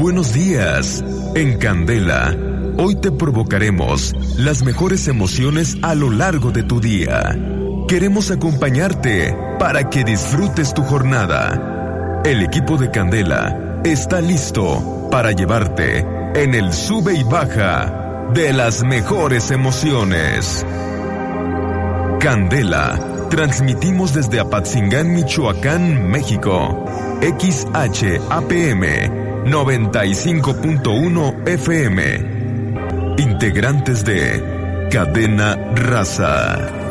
Buenos días. En Candela, hoy te provocaremos las mejores emociones a lo largo de tu día. Queremos acompañarte para que disfrutes tu jornada. El equipo de Candela está listo para llevarte en el sube y baja de las mejores emociones. Candela, transmitimos desde Apatzingán, Michoacán, México. XHAPM 95.1 FM. Integrantes de Cadena Raza.